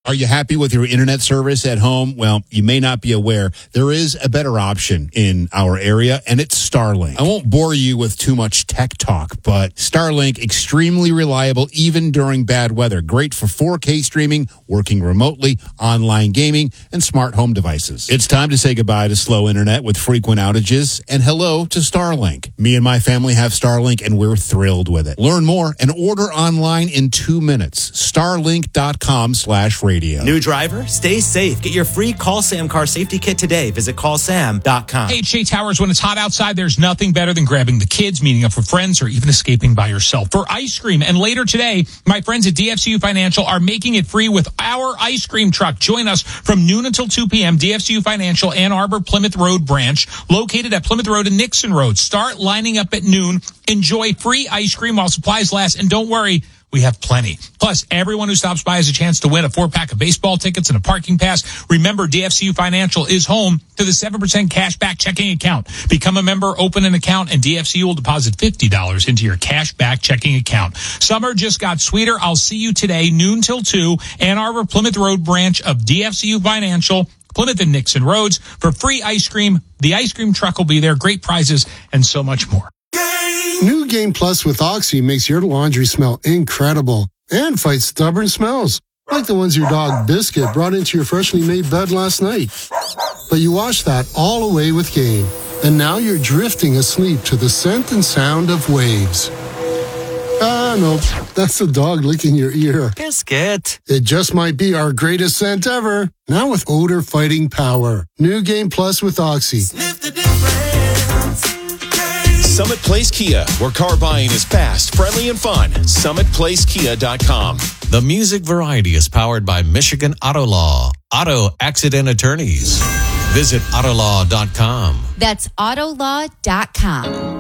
Are you happy with your internet service at home? Well, you may not be aware. There is a better option in our area, and it's Starlink. I won't bore you with too much tech talk, but Starlink, extremely reliable even during bad weather. Great for 4K streaming, working remotely, online gaming, and smart home devices. It's time to say goodbye to slow internet with frequent outages, and hello to Starlink. Me and my family have Starlink, and we're thrilled with it. Learn more and order online in 2 minutes. Starlink.com/radio. New driver, stay safe. Get your free Call Sam car safety kit today. Visit callsam.com. Hey, Shea Towers, when it's hot outside, there's nothing better than grabbing the kids, meeting up with friends, or even escaping by yourself for ice cream. And later today, my friends at DFCU Financial are making it free with our ice cream truck. Join us from noon until 2 p.m. DFCU Financial, Ann Arbor, Plymouth Road branch, located at Plymouth Road and Nixon Road. Start lining up at noon. Enjoy free ice cream while supplies last. And don't worry, we have plenty. Plus, everyone who stops by has a chance to win a 4-pack of baseball tickets and a parking pass. Remember, DFCU Financial is home to the 7% cashback checking account. Become a member, open an account, and DFCU will deposit $50 into your cashback checking account. Summer just got sweeter. I'll see you today, noon till 2, Ann Arbor, Plymouth Road branch of DFCU Financial, Plymouth and Nixon Roads, for free ice cream. The ice cream truck will be there, great prizes, and so much more. New Game Plus with Oxy makes your laundry smell incredible and fights stubborn smells, like the ones your dog Biscuit brought into your freshly made bed last night. But you wash that all away with Game, and now you're drifting asleep to the scent and sound of waves. Nope, that's the dog licking your ear. Biscuit. It just might be our greatest scent ever, now with odor-fighting power. New Game Plus with Oxy. Sniff the difference. Summit Place Kia, where car buying is fast, friendly, and fun. SummitPlaceKia.com. The Music Variety is powered by Michigan Auto Law. Auto accident attorneys. Visit Autolaw.com. That's Autolaw.com.